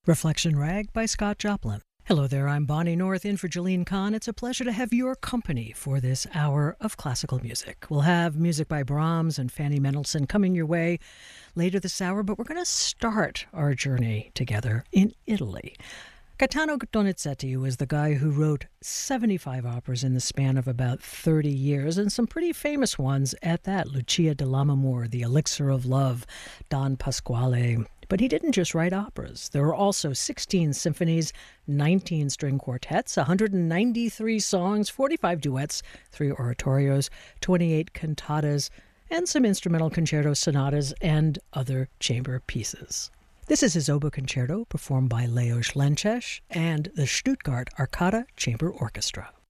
Reflection Rag by Scott Joplin. Hello there, I'm Bonnie North in for Jeline Kahn. It's a pleasure to have your company for this hour of classical music. We'll have music by Brahms and Fanny Mendelssohn coming your way later this hour, but we're going to start our journey together in Italy. Gaetano Donizetti was the guy who wrote 75 operas in the span of about 30 years, and some pretty famous ones at that. Lucia di Lammermoor, The Elixir of Love, Don Pasquale. But he didn't just write operas. There were also 16 symphonies, 19 string quartets, 193 songs, 45 duets, 3 oratorios, 28 cantatas, and some instrumental concerto sonatas and other chamber pieces. This is his oboe concerto performed by Leos Lences and the Stuttgart Arcada Chamber Orchestra.